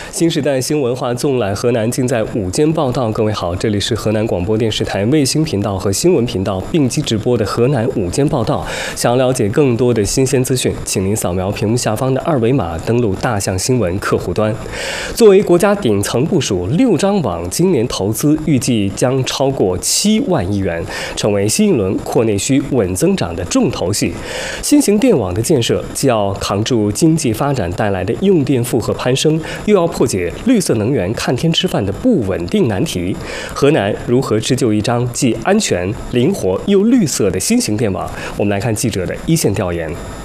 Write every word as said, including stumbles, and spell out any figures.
新时代新文化纵览河南，尽在午间报道。各位好，这里是河南广播电视台卫星频道和新闻频道并机直播的河南午间报道。想要了解更多的新鲜资讯，请您扫描屏幕下方的二维码，登录大象新闻客户端。作为国家顶层部署，六张网今年投资预计将超过七万亿元，成为新一轮扩内需稳增长的重头戏。新型电网的建设既要扛住经济发展带来的用电负荷攀升，又要破解绿色能源看天吃饭的不稳定难题。河南如何织就一张既安全、灵活又绿色的新型电网？我们来看记者的一线调研。